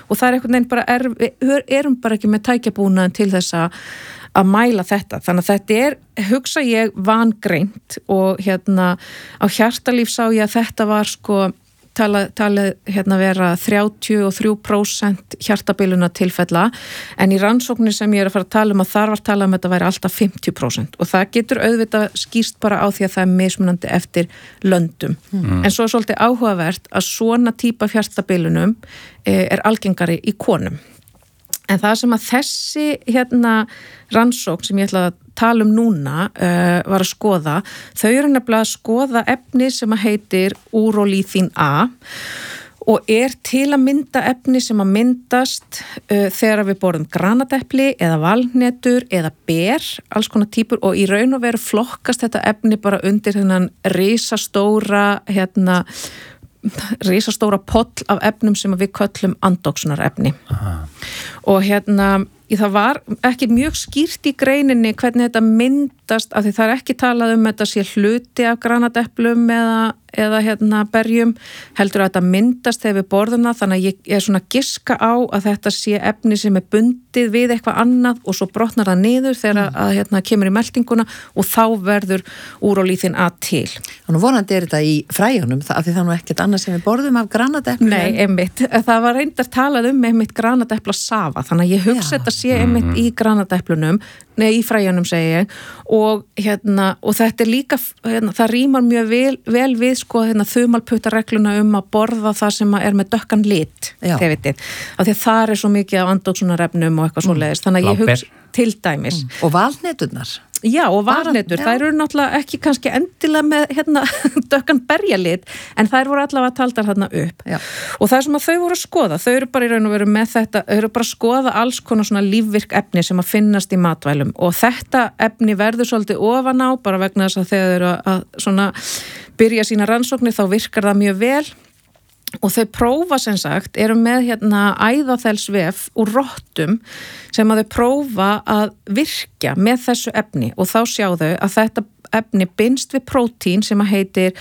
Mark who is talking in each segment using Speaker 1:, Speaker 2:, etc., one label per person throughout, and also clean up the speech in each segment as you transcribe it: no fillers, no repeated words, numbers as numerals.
Speaker 1: og það einhvern veginn bara erum bara ekki með tækjabúnaðin til þess að mæla þetta, þannig að þetta hugsa ég vangreint og á Hjartalíf sá ég að þetta var sko talið vera 33% hjartabiluna tilfella en í rannsóknir sem ég að fara að tala að þar var talað þetta væri alltaf 50% og það getur auðvitað skýrst bara á því að það mismunandi eftir löndum. En svo svolítið áhugavert að svona típa hjartabilunum algengari í konum. En það sem að þessi rannsókn sem ég ætla að tala núna var að skoða, þau eru nefnilega að skoða efni sem að heitir úrólíþín A og til að mynda efni sem að myndast þegar við borðum granatepli eða valhnetur eða ber, alls konar típur og í raun og veru flokkast þetta efni bara undir þennan risastóra poll af efnum sem við köllum andóksunarefni. Og það var ekki mjög skýrt í greininni hvernig þetta myndast, af því það ekki talað þetta sé hluti af granateplum eða berjum, heldur að þetta myndast þegar við borðum það, þannig að ég svona giska á að þetta sé efni sem bundið við eitthvað annað og svo brotnar það niður þegar að kemur í meltinguna og þá verður úrólíþín A til.
Speaker 2: Þannig vonandi þetta í fræjunum, af því það nú ekkert annað sem við borðum af granateplum.
Speaker 1: Nei, einmitt. Það var reyndar talað einmitt granatepla safa, þannig að ég hugsa þetta sé einmitt í granateplunum, í fræjunum segi ég, og þetta líka, það rímar mjög vel við sko þumalputtaregluna að borða það sem með dökkan lit, þið vitið, af því að það svo mikið af andóksunarefnum og eitthvað svoleiðis, þannig að ég hugsa til dæmis.
Speaker 2: Og valhneturnar?
Speaker 1: Já, og valhnetur, þær eru náttúrulega ekki kannski endilega með dökkan berjalit, en þær voru allavega taldar þarna upp. Já. Og það sem að þau voru að skoða, þau eru bara í raun og veru með þetta, þau eru bara að skoða alls konar svona lífvirk efni sem að finnast í matvælum og þetta efni verður svolítið ofan á, bara vegna þess að þegar þau eru að svona byrja sína rannsóknir þá virkar það mjög vel. Og þau prófa sem sagt, eru með æðaþelsvef úr rottum sem að þau prófa að virkja með þessu efni og þá sjá þau að þetta efni binst við prótín sem að heitir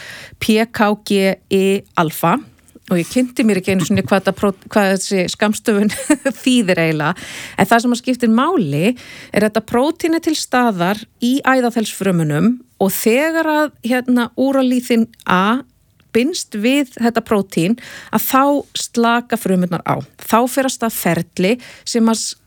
Speaker 1: PKG-alfa og ég kynnti mér ekki einu sinni hvað þessi skammstöfun þýðir eiginlega, en það sem að skiptir máli þetta prótín til staðar í æðaþelsfrumunum og þegar að úrólíþín A binst við þetta prótín að þá slaka frumurnar á. Þá fer að stað ferli sem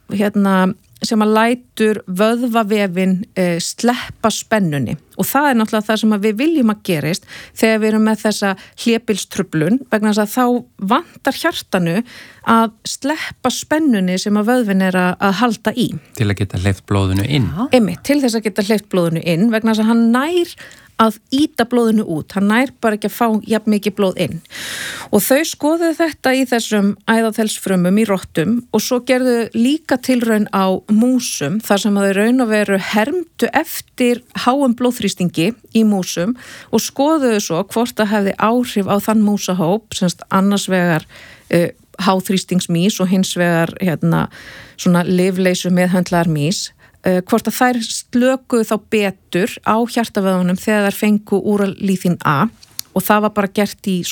Speaker 1: að lætur vöðvavefinn sleppa spennunni og það náttúrulega það sem við viljum að gerist þegar við erum með þessa hlébilstruflun vegna þess að þá vantar hjartanu að sleppa spennunni sem að vöðvinn að halda í.
Speaker 3: Til að geta hleypt blóðinu inn.
Speaker 1: Einmitt, til þess að geta hleypt blóðinu inn vegna þess að hann nær að ýta blóðinu út, hann nær bara ekki að fá jafn mikið blóð inn og þau skoðuðu þetta í þessum æðaþelsfrumum í rottum og svo gerðu líka tilraun á músum þar sem að þau raun og veru hermdu eftir háum blóðþrýstingi í músum og skoðuðu svo hvort það hefði áhrif á þann músahóp, semst annars vegar háþrýstingsmís og hins vegar svona lyfleysu meðhöndlaðar mís hvort að þær slökuðu þá betur á hjartavöðunum þegar þær fengu úrólíþín A og það var bara gert í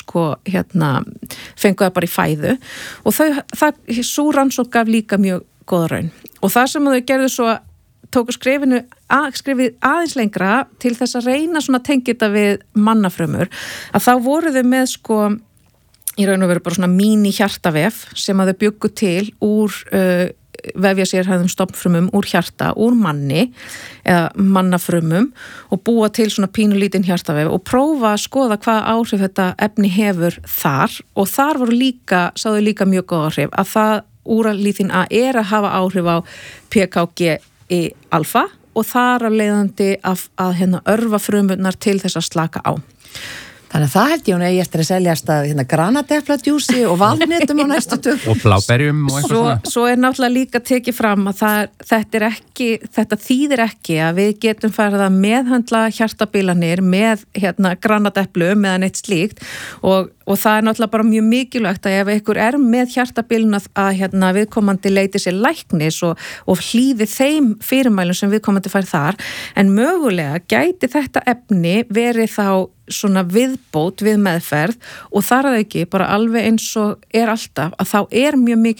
Speaker 1: fengu það bara í fæðu og sú rannsókn gaf líka mjög góða raun og það sem þau gerðu svo tóku skrifið aðeins lengra til þess að reyna svona tengja þetta við mannafrumur að þá voru þau með í raun og veru bara svona míní hjartavef sem að þau bjuggu til úr vefja sérhæðum stofnfrumum úr hjarta, úr manni eða mannafrumum og búa til svona pínulítinn hjartavef og prófa að skoða hvaða áhrif þetta efni hefur þar og þar sáðu líka mjög góð áhrif að það úrólíþín A að hafa áhrif á PKG-alfa og þar af leiðandi að örva frumurnar til þess að slaka á.
Speaker 2: Þannig að það held ég hún eigi eftir að seljast að granatepladjúsi og valhnetum á næstu tök.
Speaker 3: Og bláberjum og eitthvað svona.
Speaker 1: Svo náttúrulega líka tekið fram að þetta þýðir ekki að við getum farið að meðhandla hjartabilanir með granateplum eða neitt slíkt og það náttúrulega bara mjög mikilvægt að ef einhver með hjartabilun að viðkomandi leiti sér læknis og hlýði þeim fyrirmælum sem viðkomandi fær þar en mögulega gæti þetta efni verið þá svona viðbót við meðferð og þar að ekki bara alveg eins og alltaf að þá mjög mikið